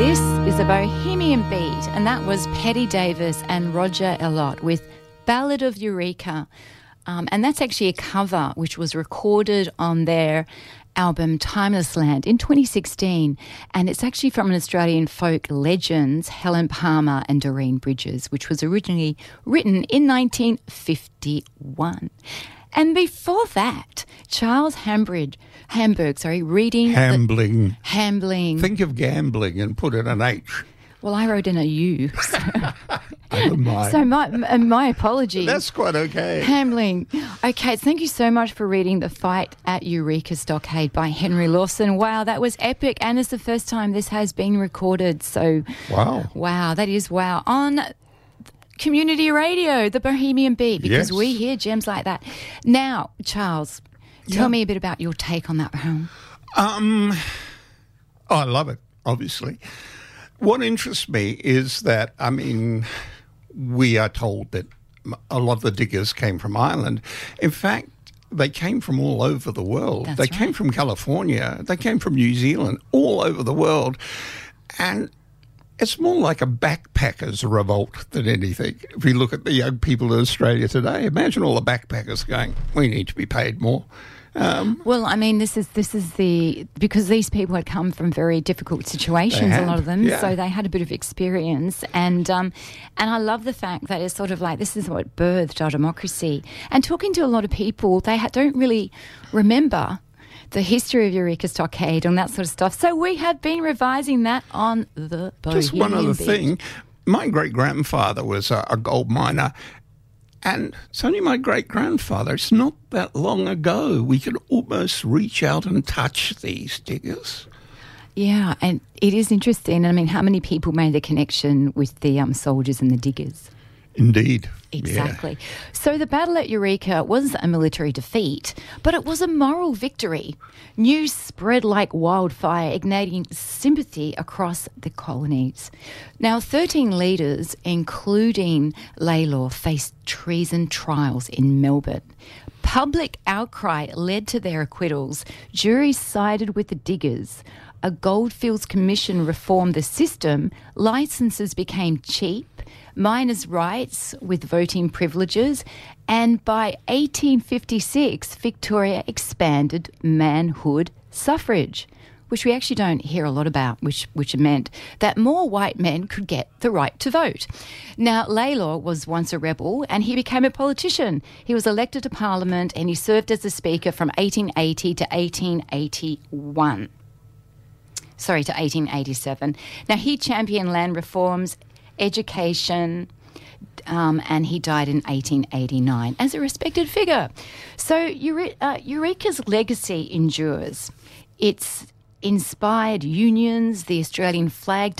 This is a Bohemian beat, and that was Petty Davis and Roger Elott with Ballad of Eureka. And that's actually a cover which was recorded on their album Timeless Land in 2016. And it's actually from an Australian folk legends, Helen Palmer and Doreen Bridges, which was originally written in 1951. And before that, Charles Hamburg, reading... Hambling. Think of gambling and put in an H. Well, I wrote in a U. So, my my apologies. That's quite okay. Hambling. Okay, thank you so much for reading The Fight at Eureka Stockade by Henry Lawson. Wow, that was epic, and it's the first time this has been recorded. So, wow, that is wow. On community radio, the Bohemian Beat, because we hear gems like that. Now, Charles, tell me a bit about your take on that poem. I love it, obviously. What interests me is that, we are told that a lot of the diggers came from Ireland. In fact, they came from all over the world. They came from California. They came from New Zealand, all over the world. And it's more like a backpackers' revolt than anything. If you look at the young people in Australia today, imagine all the backpackers going, we need to be paid more. This is because these people had come from very difficult situations, a lot of them, so they had a bit of experience, and I love the fact that it's sort of like this is what birthed our democracy. And talking to a lot of people, they don't really remember the history of Eureka Stockade and that sort of stuff. So we have been revising that on the Bohemian Just one other Beat. thing, my great-grandfather was a gold miner. And it's only my great-grandfather. It's not that long ago. We could almost reach out and touch these diggers. Yeah, and it is interesting. How many people made the connection with the soldiers and the diggers? Indeed. Exactly. Yeah. So the battle at Eureka was a military defeat, but it was a moral victory. News spread like wildfire, igniting sympathy across the colonies. Now, 13 leaders, including Lalor, faced treason trials in Melbourne. Public outcry led to their acquittals. Juries sided with the diggers. A Goldfields Commission reformed the system. Licences became cheap. Miners' rights with voting privileges, and by 1856, Victoria expanded manhood suffrage, which we actually don't hear a lot about, which meant that more white men could get the right to vote. Now, Lalor was once a rebel, and he became a politician. He was elected to Parliament, and he served as the Speaker from 1880 to 1881. Sorry, to 1887. Now, he championed land reforms, education, and he died in 1889 as a respected figure. So Eureka's legacy endures. It's inspired unions, the Australian flag